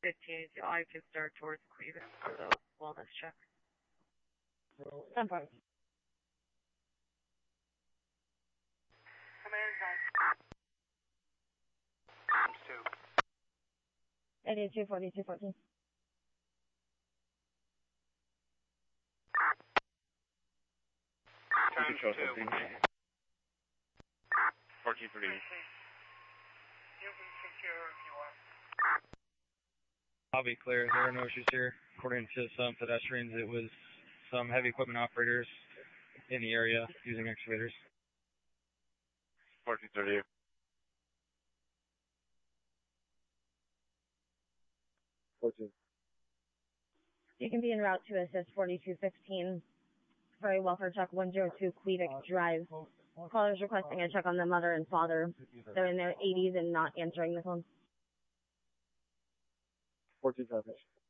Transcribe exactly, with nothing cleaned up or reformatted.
fifteen, I can start towards Cleveland for the wellness check. ten five. eighty-two, forty-two, fourteen. Control fourteen. fourteen thirty. I'll be clear. There are no issues here. According to some pedestrians, it was some heavy equipment operators in the area using excavators. fourteen thirty. fourteen. You can be en route to assist forty-two fifteen for a welfare check one oh two Quedic Drive. Callers requesting a check on the mother and father. They're in their eighties and not answering the phone. fourteen copies.